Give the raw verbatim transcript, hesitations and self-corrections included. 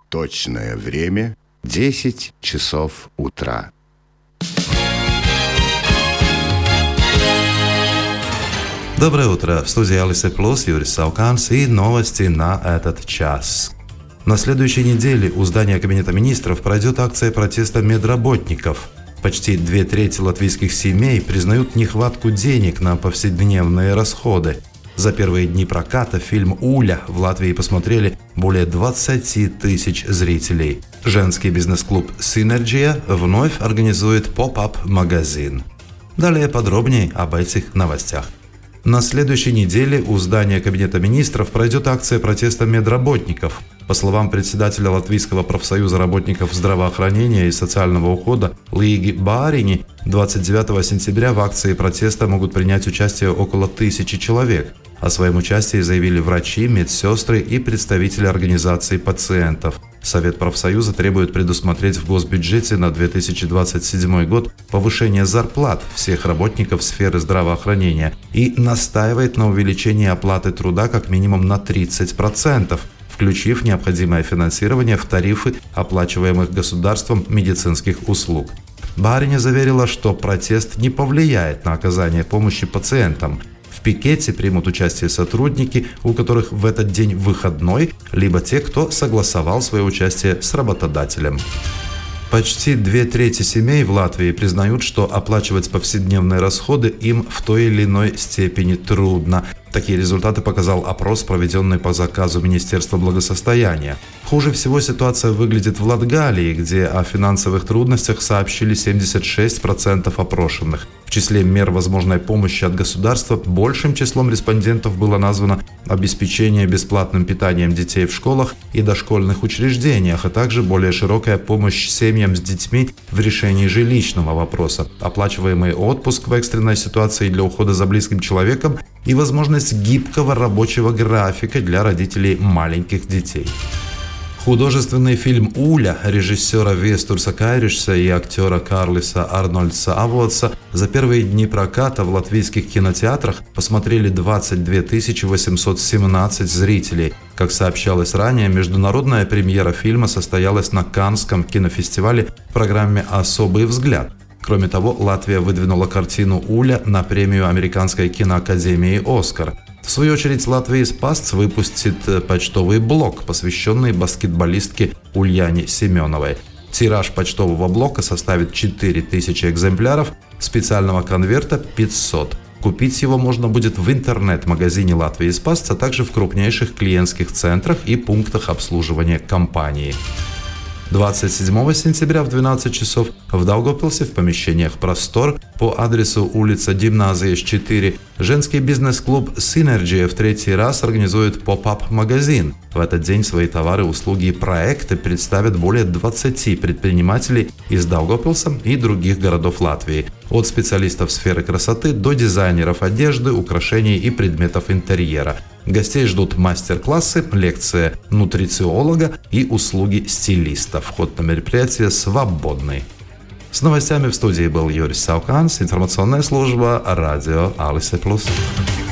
Точное время – десять часов утра. Доброе утро. В студии Алисе Плюс, Юрий Сауканс и новости на этот час. На следующей неделе у здания Кабинета министров пройдет акция протеста медработников. Почти две трети латвийских семей признают нехватку денег на повседневные расходы. За первые дни проката фильм «Уля» в Латвии посмотрели более двадцать тысяч зрителей. Женский бизнес-клуб «Синерджия» вновь организует поп-ап-магазин. Далее подробнее об этих новостях. На следующей неделе у здания Кабинета министров пройдет акция протеста медработников. По словам председателя Латвийского профсоюза работников здравоохранения и социального ухода Лиги Баарини, двадцать девятого сентября в акции протеста могут принять участие около тысячи человек. О своем участии заявили врачи, медсестры и представители организаций пациентов. Совет профсоюза требует предусмотреть в госбюджете на две тысячи двадцать седьмой год повышение зарплат всех работников сферы здравоохранения и настаивает на увеличении оплаты труда как минимум на тридцать процентов, включив необходимое финансирование в тарифы оплачиваемых государством медицинских услуг. Баарини заверила, что протест не повлияет на оказание помощи пациентам. В пикете примут участие сотрудники, у которых в этот день выходной, либо те, кто согласовал свое участие с работодателем. Почти две трети семей в Латвии признают, что оплачивать повседневные расходы им в той или иной степени трудно. Такие результаты показал опрос, проведенный по заказу Министерства благосостояния. Хуже всего ситуация выглядит в Латгалии, где о финансовых трудностях сообщили семьдесят шесть процентов опрошенных. В числе мер возможной помощи от государства большим числом респондентов было названо обеспечение бесплатным питанием детей в школах и дошкольных учреждениях, а также более широкая помощь семьям с детьми в решении жилищного вопроса, оплачиваемый отпуск в экстренной ситуации для ухода за близким человеком и возможность гибкого рабочего графика для родителей маленьких детей. Художественный фильм «Уля» режиссера Вестурса Кайришса и актера Карлиса Арнольдса Авуотса за первые дни проката в латвийских кинотеатрах посмотрели двадцать две тысячи восемьсот семнадцать зрителей. Как сообщалось ранее, международная премьера фильма состоялась на Каннском кинофестивале в программе «Особый взгляд». Кроме того, Латвия выдвинула картину «Уля» на премию Американской киноакадемии «Оскар». В свою очередь, Латвия Спастс выпустит почтовый блок, посвященный баскетболистке Ульяне Семеновой. Тираж почтового блока составит четыре тысячи экземпляров, специального конверта пятьсот. Купить его можно будет в интернет-магазине Латвии Спастс, а также в крупнейших клиентских центрах и пунктах обслуживания компании. двадцать седьмого сентября в двенадцать часов в Даугавпилсе в помещениях «Простор» по адресу улица Гимназия четыре женский бизнес-клуб «Синерджия» в третий раз организует поп-ап-магазин. В этот день свои товары, услуги и проекты представят более двадцати предпринимателей из Даугавпилса и других городов Латвии. От специалистов сферы красоты до дизайнеров одежды, украшений и предметов интерьера. Гостей ждут мастер-классы, лекция нутрициолога и услуги стилиста. Вход на мероприятие свободный. С новостями в студии был Юрий Сауканс, информационная служба радио Алисе Плюс.